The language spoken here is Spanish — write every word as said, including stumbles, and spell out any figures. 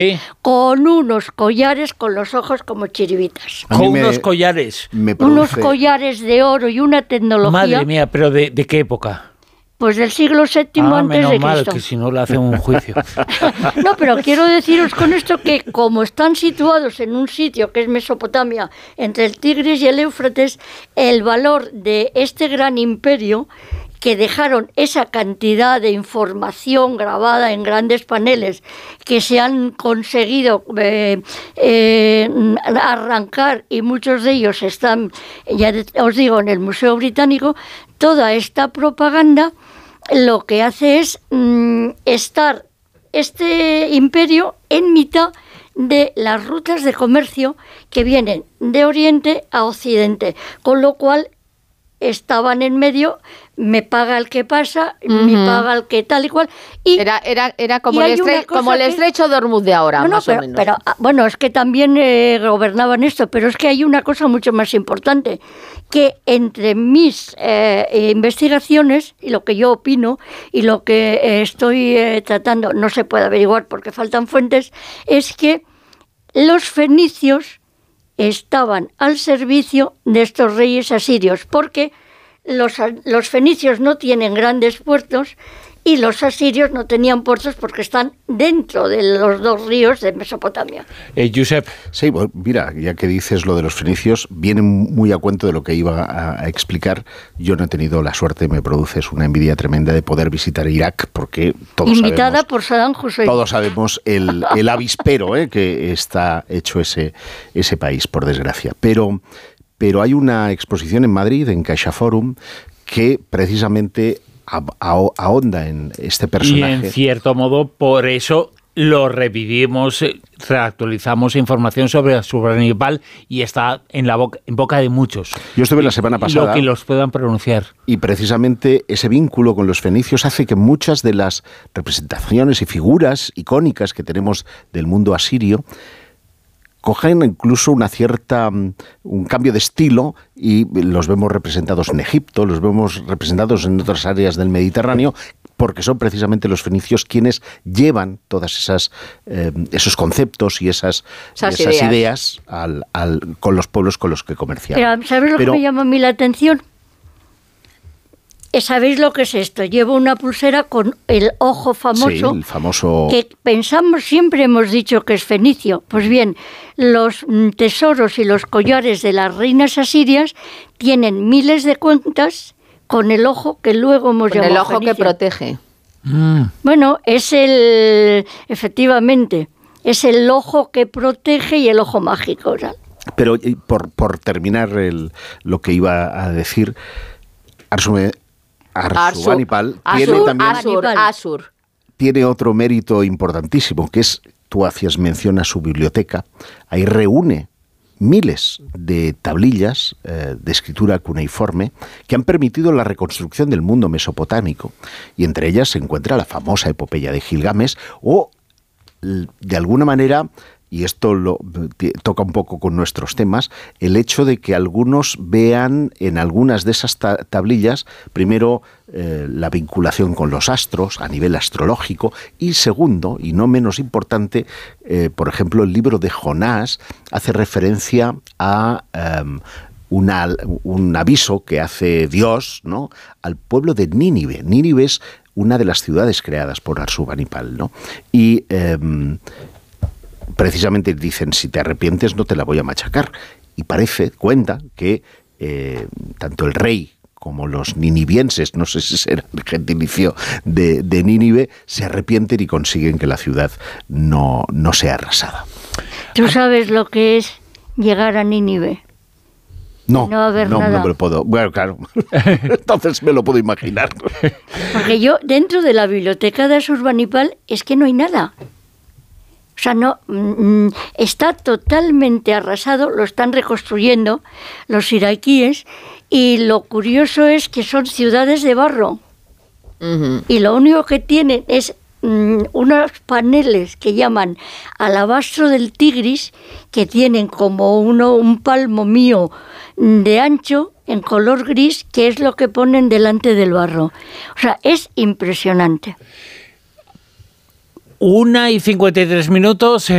¿Eh? con unos collares con los ojos como chiribitas. Con me, unos collares. Me produce... Unos collares de oro y una tecnología... Madre mía, pero ¿de, de qué época? Pues del siglo séptimo ah, antes menos de mal, Cristo. que si no le hacen un juicio. No, pero quiero deciros con esto que como están situados en un sitio que es Mesopotamia, entre el Tigris y el Éufrates, el valor de este gran imperio, que dejaron esa cantidad de información grabada en grandes paneles que se han conseguido eh, eh, arrancar, y muchos de ellos están, ya os digo, en el Museo Británico, toda esta propaganda lo que hace es mmm, estar este imperio en mitad de las rutas de comercio que vienen de Oriente a Occidente, con lo cual estaban en medio, me paga el que pasa, uh-huh. me paga el que tal y cual. Y, era era, era como, el estre- como el que... estrecho de Hormuz de ahora, no, no, más pero, o menos. Pero, bueno, es que también eh, gobernaban esto, pero es que hay una cosa mucho más importante, que entre mis eh, investigaciones y lo que yo opino y lo que eh, estoy eh, tratando, no se puede averiguar porque faltan fuentes, es que los fenicios estaban al servicio de estos reyes asirios, porque los, los fenicios no tienen grandes puertos y los asirios no tenían puertos porque están dentro de los dos ríos de Mesopotamia. Eh, Josep. Sí, bueno, mira, ya que dices lo de los fenicios, viene muy a cuento de lo que iba a, a explicar. Yo no he tenido la suerte, me produces una envidia tremenda de poder visitar Irak, porque todos Invitada sabemos, por Saddam Hussein. Todos sabemos el, el avispero eh, que está hecho ese, ese país, por desgracia. Pero, pero hay una exposición en Madrid, en CaixaForum, que precisamente ahonda en este personaje. Y en cierto modo, por eso lo revivimos, reactualizamos información sobre Asurbanipal y está en la boca, en boca de muchos. Yo estuve la semana pasada. Lo que los puedan pronunciar. Y precisamente ese vínculo con los fenicios hace que muchas de las representaciones y figuras icónicas que tenemos del mundo asirio cogen incluso una cierta, un cambio de estilo, y los vemos representados en Egipto, los vemos representados en otras áreas del Mediterráneo, porque son precisamente los fenicios quienes llevan todas esas eh, esos conceptos y esas, esas, y esas ideas, ideas al, al, con los pueblos con los que comerciaban. Pero, ¿sabes lo Pero, que me llama a mí la atención? ¿Sabéis lo que es esto? Llevo una pulsera con el ojo famoso, sí, el famoso, que pensamos, siempre hemos dicho que es fenicio. Pues bien, los tesoros y los collares de las reinas asirias tienen miles de cuentas con el ojo que luego hemos con llamado el ojo fenicio. Que protege. Mm. Bueno, es el, efectivamente, es el ojo que protege y el ojo mágico, ¿verdad? Pero por, por terminar el, lo que iba a decir, Arsume, Arsurbanipal tiene Asur, también Asur, Asur. tiene otro mérito importantísimo, que es, tú hacías mención a su biblioteca, ahí reúne miles de tablillas eh, de escritura cuneiforme que han permitido la reconstrucción del mundo mesopotámico, y entre ellas se encuentra la famosa epopeya de Gilgamesh, o de alguna manera, y esto lo toca un poco con nuestros temas, el hecho de que algunos vean en algunas de esas ta- tablillas, primero, eh, la vinculación con los astros a nivel astrológico, y segundo, y no menos importante, eh, por ejemplo, el libro de Jonás hace referencia a um, una, un aviso que hace Dios, ¿no?, al pueblo de Nínive. Nínive es una de las ciudades creadas por Arsurbanipal, ¿no? Y um, precisamente dicen, si te arrepientes no te la voy a machacar. Y parece, cuenta, que eh, tanto el rey como los ninivienses, no sé si será el gentilicio de, de Nínive, se arrepienten y consiguen que la ciudad no, no sea arrasada. ¿Tú sabes lo que es llegar a Nínive? No, no, haber no, nada. no me lo puedo. Bueno, claro. Entonces me lo puedo imaginar. Porque yo, dentro de la biblioteca de Asurbanipal, es que no hay nada. O sea, no, mm, está totalmente arrasado, lo están reconstruyendo los iraquíes, y lo curioso es que son ciudades de barro. Uh-huh. Y lo único que tienen es mm, unos paneles que llaman alabastro del Tigris, que tienen como uno un palmo mío de ancho, en color gris, que es lo que ponen delante del barro. O sea, es impresionante. Una y cincuenta y tres minutos.